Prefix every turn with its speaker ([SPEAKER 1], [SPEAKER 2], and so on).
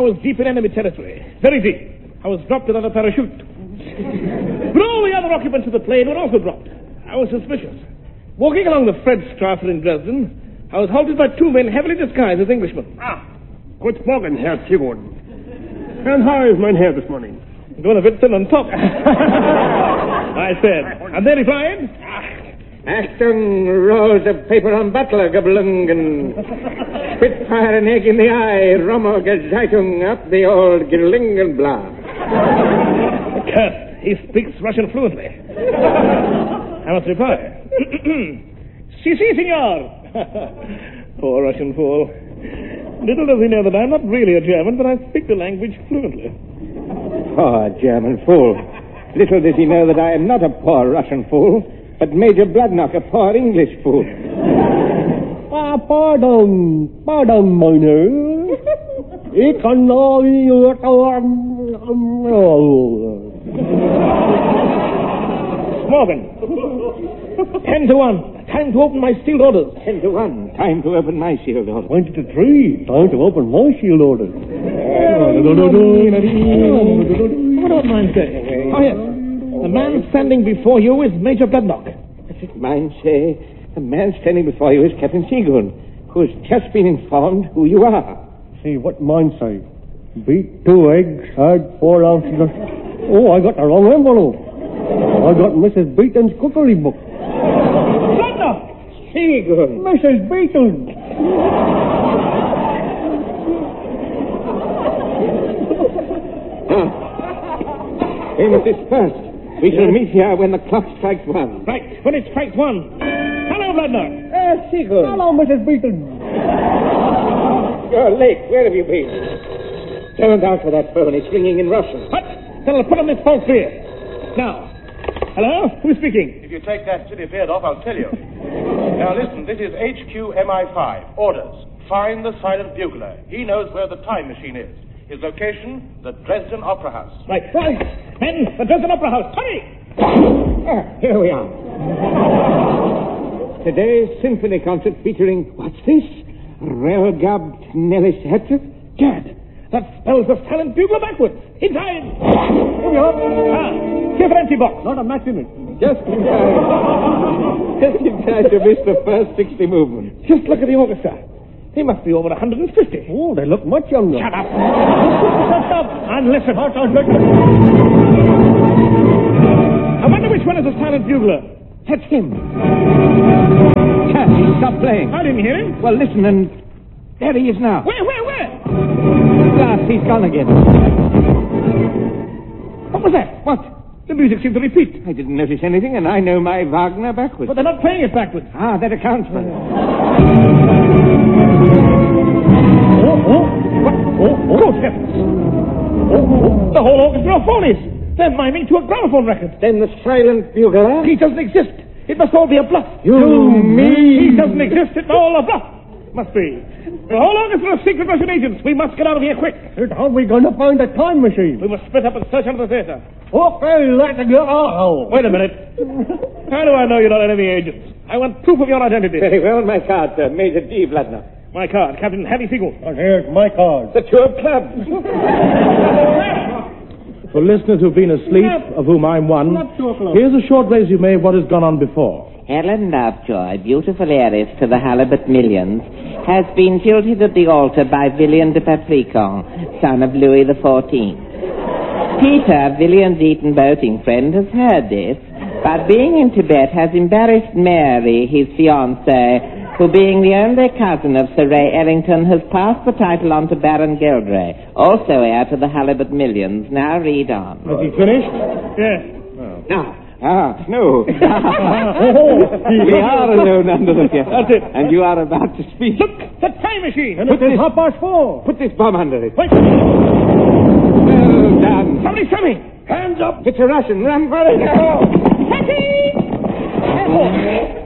[SPEAKER 1] was deep in enemy territory. Very deep. I was dropped without a parachute. But all the other occupants of the plane were also dropped. I was suspicious. Walking along the Fredstrasse in Dresden, I was halted by two men heavily disguised as Englishmen.
[SPEAKER 2] Guten Morgen, Herr Sigurd. And how is mein Herr this morning?
[SPEAKER 1] Going a bit thin on top. I said. And they replied,
[SPEAKER 3] Achtung, rolls of paper on Butler, Gablungen. Spitfire an egg in the eye, Rommel Gezeitung up the old Gelingenblatt.
[SPEAKER 1] Curse, he speaks Russian fluently. I must reply. Si, senor. Poor Russian fool. Little does he know that I'm not really a German, but I speak the language fluently.
[SPEAKER 3] Poor German fool. Little does he know that I am not a poor Russian fool, but Major Bloodnock, a poor English fool.
[SPEAKER 2] Pardon, meine. Ich kann
[SPEAKER 1] Morgan. 10-1. Time to open my sealed orders.
[SPEAKER 3] 10-1. Time to open my sealed orders.
[SPEAKER 2] 20-3. Time to open my sealed orders.
[SPEAKER 1] What about mine say? Oh, yes. The man standing before you is Major Bloodnock.
[SPEAKER 3] Mine say, the man standing before you is Captain Seagoon, who has just been informed who you are.
[SPEAKER 2] See, what mine say? Beat 2 eggs, had 4 ounces of... Oh, I got the wrong envelope. I got Mrs. Beaton's cookery book.
[SPEAKER 1] Bloodnock!
[SPEAKER 3] Seagoon.
[SPEAKER 2] Mrs. Beaton.
[SPEAKER 3] Famous is first. We shall meet here when the clock strikes 1.
[SPEAKER 1] Right, when it strikes 1. Hello, Bloodnock.
[SPEAKER 3] Seagoon.
[SPEAKER 2] Hello, Mrs. Beaton.
[SPEAKER 3] You're late. Where have you been? Don't answer that phone. It's ringing in Russian.
[SPEAKER 1] What? Then I'll put on this false beard. Now. Hello? Who's speaking?
[SPEAKER 4] If you take that silly beard off, I'll tell you. Now listen, this is HQMI5. Orders. Find the silent bugler. He knows where the time machine is. His location, the Dresden Opera House.
[SPEAKER 1] Right. Men, the Dresden Opera House. Hurry!
[SPEAKER 3] Here we are. Today's symphony concert featuring, what's this? Relgabt Nellis Hetzef?
[SPEAKER 1] Gad, that spells the silent bugler backwards. Inside! Here we are. Here's an empty box.
[SPEAKER 2] Not a match in it.
[SPEAKER 3] Just in time. Just in time to miss the first 60 movements.
[SPEAKER 1] Just look at the orchestra. They must be over 150.
[SPEAKER 2] Oh, they look much younger.
[SPEAKER 1] Shut up. Shut up and listen. I wonder which one is the silent bugler.
[SPEAKER 3] That's him. Cat, he stopped playing.
[SPEAKER 1] I didn't hear him.
[SPEAKER 3] Well, listen, and there he is now.
[SPEAKER 1] Where?
[SPEAKER 3] Last, he's gone again.
[SPEAKER 1] What was that?
[SPEAKER 3] What?
[SPEAKER 1] The music seemed to repeat.
[SPEAKER 3] I didn't notice anything, and I know my Wagner backwards.
[SPEAKER 1] But they're not playing it backwards.
[SPEAKER 3] Ah, that accounts for it.
[SPEAKER 1] Good heavens. The whole orchestra of phonies. They're miming to a gramophone record.
[SPEAKER 3] Then the silent bugler?
[SPEAKER 1] He doesn't exist. It must all be a bluff.
[SPEAKER 3] You mean?
[SPEAKER 1] He doesn't exist. It's all a bluff. Must be. The whole orchestra of secret Russian agents. We must get out of here quick.
[SPEAKER 2] How are we going to find a time machine?
[SPEAKER 1] We must split up and search under the theater.
[SPEAKER 2] Okay, let's go.
[SPEAKER 1] Wait a minute. How do I know you're not enemy agents? I want proof of your identity.
[SPEAKER 3] Very well, my card, sir. Major D. Bloodnock.
[SPEAKER 1] My card, Captain Harry Seagoon.
[SPEAKER 2] And here's my card.
[SPEAKER 3] The tour club.
[SPEAKER 5] For listeners who've been asleep, of whom I'm one, here's a short resume of what has gone on before.
[SPEAKER 6] Helen Lovejoy, beautiful heiress to the Halibut millions, has been jilted at the altar by Villian de Patricon, son of Louis XIV. Peter, Villian's Eton boating friend, has heard this, but being in Tibet has embarrassed Mary, his fiancée, who, being the only cousin of Sir Ray Ellington, has passed the title on to Baron Gilderay, also heir to the Halibut millions. Now read on.
[SPEAKER 1] Has he finished? Yes.
[SPEAKER 3] Now. No. We are alone under the theater.
[SPEAKER 1] That's it.
[SPEAKER 3] And you are about to speak.
[SPEAKER 1] Look, the time machine.
[SPEAKER 2] And it is 4:30.
[SPEAKER 3] Put this bomb under it.
[SPEAKER 1] Wait.
[SPEAKER 3] Well done.
[SPEAKER 1] Somebody's coming.
[SPEAKER 3] Hands up. It's a Russian. Run for it.
[SPEAKER 1] Catty!